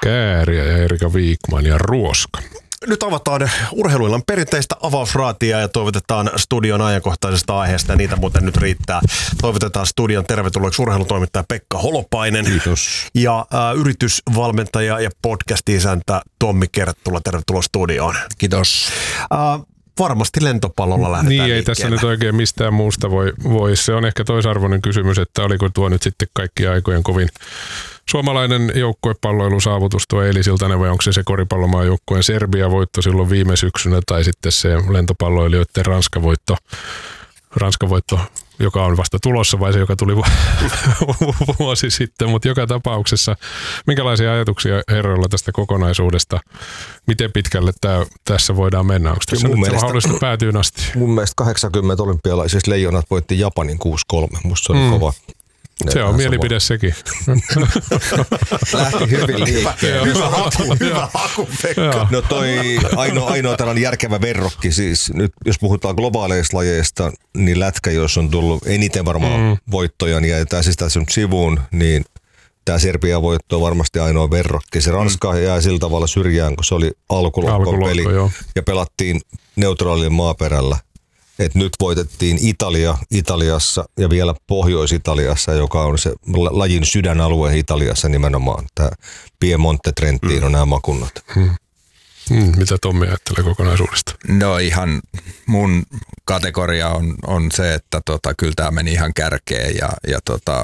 Kääriä ja Erika Viikman ja Ruoska. Nyt avataan urheiluillan perinteistä avausraatia ja toivotetaan studion ajankohtaisesta aiheesta. Niitä muuten nyt riittää. Toivotetaan studion tervetulleeksi urheilutoimittaja Pekka Holopainen. Kiitos. Ja yritysvalmentaja ja podcast-isäntä Tommi Kerttula. Tervetuloa studioon. Kiitos. Varmasti lentopallolla lähdetään Niin, ei liikkeelle. tässä nyt oikein mistään muusta voi. Se on ehkä toisarvoinen kysymys, että oliko tuo nyt sitten kaikki aikojen kovin suomalainen joukkuepalloilun saavutus tuo eilisiltainen vai onko se koripallomaajoukkueen Serbia-voitto silloin viime syksynä tai sitten se lentopalloilijoiden Ranska-voitto, joka on vasta tulossa vai se, joka tuli vuosi sitten, mutta joka tapauksessa minkälaisia ajatuksia herroilla tästä kokonaisuudesta, miten pitkälle tässä voidaan mennä, onko tässä nyt mahdollista päätyyn asti? Mun mielestä 80 olympialaisissa Leijonat voitti Japanin 6-3, musta se oli kova. Se on mielipide sekin. Lähti hyvin liikkeelle. Hyvä haku, Pekka. No toi ainoa tällainen järkevä verrokki, siis nyt jos puhutaan globaaleista lajeista, niin lätkä, jos on tullut eniten varmaan voittoja, niin jätetään siis tässä nyt sivuun, niin tämä Serbia-voitto on varmasti ainoa verrokki. Se Ranska jää sillä tavalla syrjään, kun se oli alkulohkon peli ja pelattiin neutraalilla maaperällä. Et nyt voitettiin Italiassa ja vielä Pohjois-Italiassa, joka on se lajin sydänalue Italiassa nimenomaan. Tämä Piemonte, Trentino, nämä makunnat. Mitä Tommi ajattelee kokonaisuudesta? No ihan mun kategoria on se, että kyllä tämä meni ihan kärkeen ja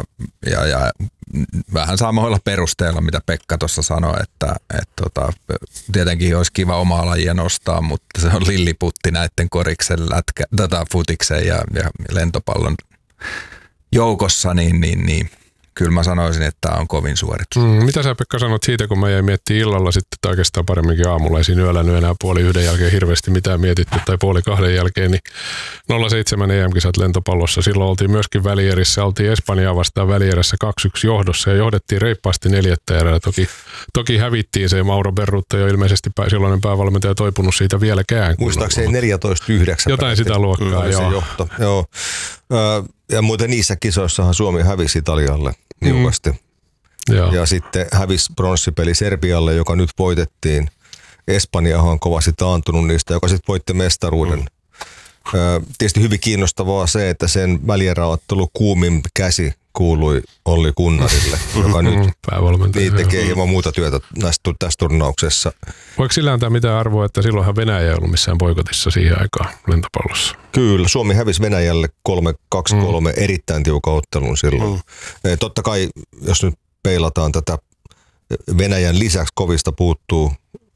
vähän samoilla perusteella, mitä Pekka tuossa sanoi, että tietenkin olisi kiva omaa lajia nostaa, mutta se on lilliputti näiden koriksen, futiksen ja lentopallon joukossa, niin kyllä mä sanoisin, että tämä on kovin suoritus. Mitä sä, Pekka, sanot siitä, kun mä jäin miettimään illalla sitten, tai oikeastaan paremminkin aamulla, ei siinä yöllä nyt enää 1:30 jälkeen hirveästi mitään mietitty, tai 1:30 jälkeen, niin 07 EM-kisat lentopallossa. Silloin oltiin myöskin välierissä, oltiin Espanjaa vastaan välierässä 2-1 johdossa, ja johdettiin reippaasti 4. erää. Toki hävittiin se Mauro Berrutta, jo ilmeisesti silloinen päävalmentaja toipunut siitä vieläkään. Muistaakseni 14-9. Jotain sitä luokkaa, joo. Ja muuten niissä kisoissahan Suomi hävisi Italialle niukasti. Ja sitten hävisi pronssipeli Serbialle, joka nyt voitettiin. Espanjahan on kovasti taantunut niistä, joka sitten voitti mestaruuden. Tietysti hyvin kiinnostavaa se, että sen välieräottelu kuumin käsi kuului Olli Kunnarille, joka nyt tekee hieman muuta työtä tässä turnauksessa. Voiko sillä antaa mitään arvoa, että silloinhan Venäjä ei ollut missään boikotissa siihen aikaan lentopallossa? Kyllä, Suomi hävisi Venäjälle 3-2-3 erittäin tiukan ottelun silloin. Totta kai, jos nyt peilataan tätä, Venäjän lisäksi kovista puuttuu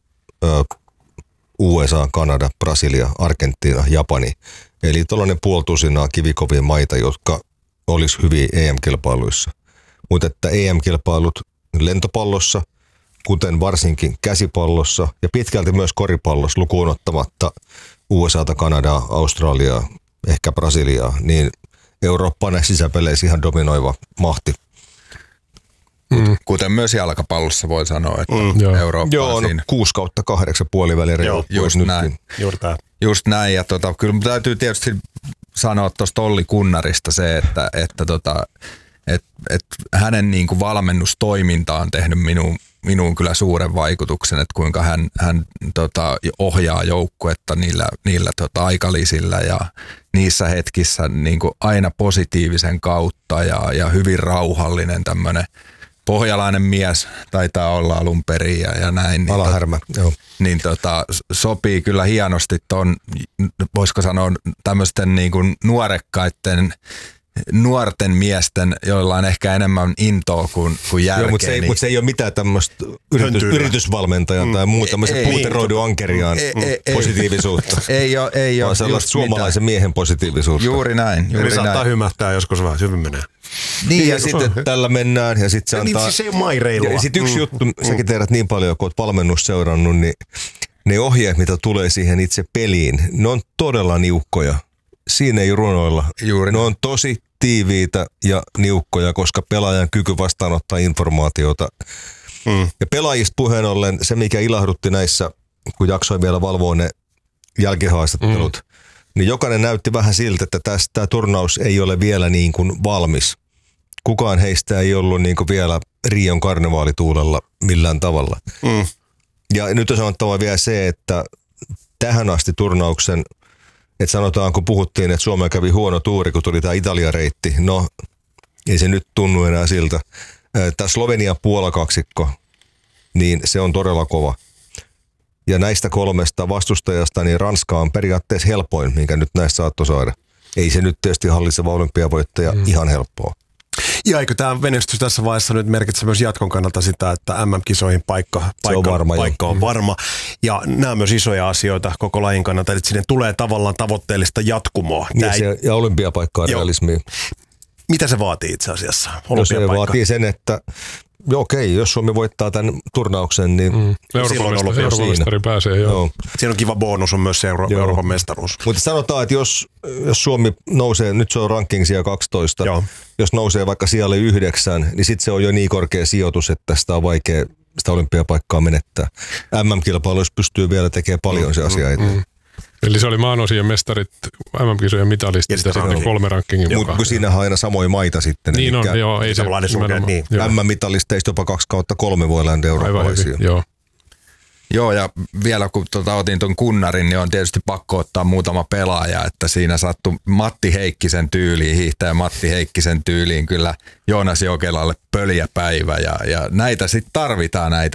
USA, Kanada, Brasilia, Argentiina, Japani. Eli tuollainen puoltusinaa kivikovia maita, jotka olisi hyviä EM-kilpailuissa. Mutta että EM-kilpailut lentopallossa, kuten varsinkin käsipallossa ja pitkälti myös koripallossa lukuun ottamatta USAta, Kanadaa, Australiaa, ehkä Brasiliaa, niin Eurooppa on näissä sisäpeleissä ihan dominoiva mahti. Kuten myös jalkapallossa voi sanoa, että Eurooppa on siinä. 6/8 puolivälierä. Just näin. Ja kyllä täytyy tietysti sanoa tuosta Olli Kunnarista se, että hänen niin kuin valmennustoiminta on tehnyt minuun kyllä suuren vaikutuksen, että kuinka hän ohjaa joukkuetta niillä aikalisillä ja niissä hetkissä niin kuin aina positiivisen kautta ja hyvin rauhallinen tämmöinen pohjalainen mies taitaa olla alun perin ja näin. Alahärmä, joo. Niin sopii kyllä hienosti ton, voisiko sanoa tämmöisten niin kuin nuorten miesten, joilla on ehkä enemmän intoa kuin järkeä. Joo, mutta se ei ole mitään tämmöistä yritysvalmentajan tai muuta tämmöisen puuteroidun ankeriaan positiivisuutta. Ei ole. Vaan sellaista suomalaisen miehen positiivisuutta. Juuri näin. Saattaa hymähtää joskus vähän, hyvin menee. Niin, ja sitten tällä mennään, ja sitten se antaa... Niin, se ei ole maireilua. Ja sitten yksi juttu, säkin tiedät niin paljon, kun olet valmennus seurannut, niin ne ohjeet, mitä tulee siihen itse peliin, ne on todella niukkoja. Siinä ei runoilla. Ne on tosi tiiviitä ja niukkoja, koska pelaajan kyky vastaanottaa informaatiota. Ja pelaajista puheen ollen, se mikä ilahdutti näissä, kun jaksoin vielä valvoa ne jälkihaastattelut, niin jokainen näytti vähän siltä, että tämä turnaus ei ole vielä niin kuin valmis. kukaan heistä ei ollut niin kuin vielä Rion karnevaalituulella millään tavalla. Ja nyt on sanottava vielä se, että tähän asti turnauksen, että sanotaan kun puhuttiin, että Suomea kävi huono tuuri, kun tuli tämä Italia-reitti, no ei se nyt tunnu enää siltä. Tämä Slovenia-Puola-kaksikko, niin se on todella kova. Ja näistä 3 vastustajasta, niin Ranska on periaatteessa helpoin, minkä nyt näistä saattoi saada. Ei se nyt tietysti hallitseva olympiavoittaja ihan helppoa. Ja eikö tämä menestys tässä vaiheessa nyt merkitse myös jatkon kannalta sitä, että MM-kisoihin paikka on varma. Ja nämä on myös isoja asioita koko lajin kannalta, että sinne tulee tavallaan tavoitteellista jatkumoa. Ja olympiapaikkaa realismiin. Mitä se vaatii itse asiassa? No se vaatii sen, että okei, jos Suomi voittaa tämän turnauksen, niin Euroopan mestari pääsee. Joo. Siinä on kiva bonus, on myös Euroopan mestaruus. Mutta sanotaan, että jos Suomi nousee, nyt se on ranking siellä 12, jos nousee vaikka siellä 9, niin sitten se on jo niin korkea sijoitus, että sitä on vaikea sitä olympiapaikkaa menettää. MM-kilpailuissa pystyy vielä tekemään paljon se asia eteen. Eli se oli maanosien mestarit, MM-kisojen mitalistit ja sitten 3 rankingin mukaan. Mutta siinähän on aina samoja maita sitten. Niin on, joo. Ei se niin. MM-mitalisteista jopa 2/3 voi lähteä eurooppalaisia. Joo, ja vielä kun otin tuon kunnarin, niin on tietysti pakko ottaa muutama pelaaja, että siinä sattui Matti Heikkisen tyyliin, hiihtäjä Matti Heikkisen tyyliin kyllä Joonas Jokelalle pöljäpäivä, ja näitä sitten tarvitaan näitä